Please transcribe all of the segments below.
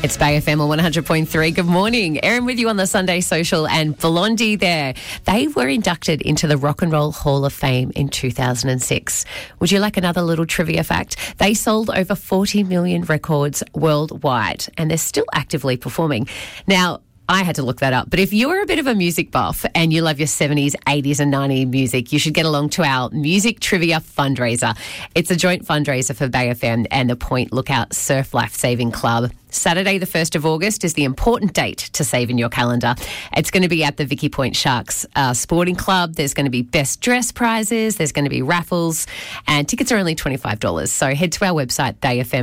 It's Bay FM on 100.3. Good morning. Erin with you on the Sunday Social, and Blondie there. They were inducted into the Rock and Roll Hall of Fame in 2006. Would you like another little trivia fact? They sold over 40 million records worldwide, and they're still actively performing. Now, I had to look that up. But if you're a bit of a music buff and you love your 70s, 80s and 90s music, you should get along to our Music Trivia Fundraiser. It's a joint fundraiser for Bay FM and the Point Lookout Surf Life Saving Club. Saturday, the 1st of August, is the important date to save in your calendar. It's going to be at the Vicky Point Sharks Sporting Club. There's going to be best dress prizes. There's going to be raffles, and tickets are only $25. So head to our website,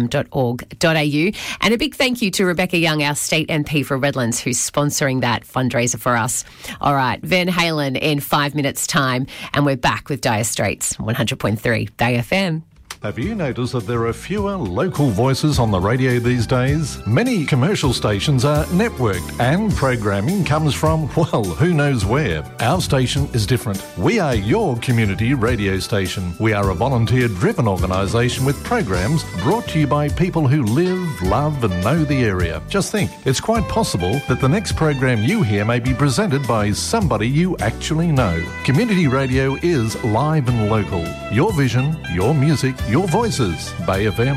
bayfm.org.au. And a big thank you to Rebecca Young, our State MP for Redlands, who's sponsoring that fundraiser for us. All right, Van Halen in 5 minutes' time, and we're back with Dire Straits, 100.3 Bay FM. Have you noticed that there are fewer local voices on the radio these days? Many commercial stations are networked and programming comes from, well, who knows where. Our station is different. We are your community radio station. We are a volunteer-driven organisation with programs brought to you by people who live, love and know the area. Just think, it's quite possible that the next program you hear may be presented by somebody you actually know. Community radio is live and local. Your vision, your music, your voices. Bay FM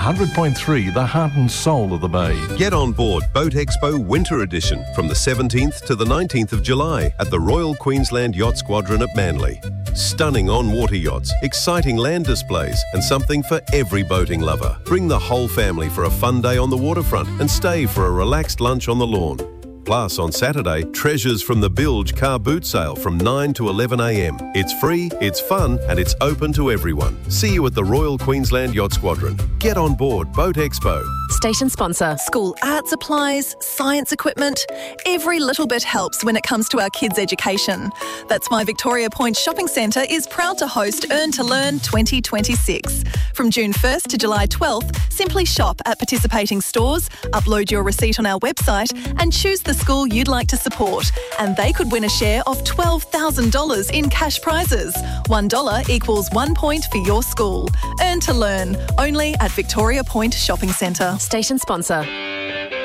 100.3, the heart and soul of the Bay. Get on board Boat Expo Winter Edition from the 17th to the 19th of July at the Royal Queensland Yacht Squadron at Manly. Stunning on-water yachts, exciting land displays and something for every boating lover. Bring the whole family for a fun day on the waterfront and stay for a relaxed lunch on the lawn. Plus, on Saturday, treasures from the Bilge car boot sale from 9 to 11 a.m. It's free, it's fun, and it's open to everyone. See you at the Royal Queensland Yacht Squadron. Get on board Boat Expo. Station sponsor. School art supplies, science equipment. Every little bit helps when it comes to our kids' education. That's why Victoria Point Shopping Centre is proud to host Earn to Learn 2026. From June 1st to July 12th, simply shop at participating stores, upload your receipt on our website and choose the school you'd like to support. And they could win a share of $12,000 in cash prizes. $1 equals 1 point for your school. Earn to Learn, only at Victoria Point Shopping Centre. Station sponsor.